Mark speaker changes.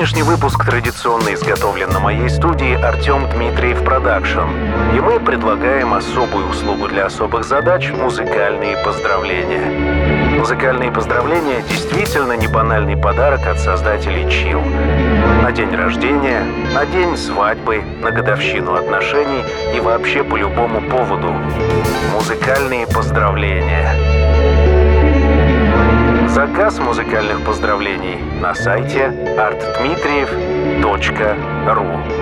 Speaker 1: Сегодняшний выпуск традиционно изготовлен на моей студии Артем Дмитриев Продакшн. И мы предлагаем особую услугу для особых задач – музыкальные поздравления. Музыкальные поздравления – действительно не банальный подарок от создателей Chill. На день рождения, на день свадьбы, на годовщину отношений и вообще по любому поводу. Музыкальные поздравления. Заказ музыкальных поздравлений на сайте artdmitriev.ru.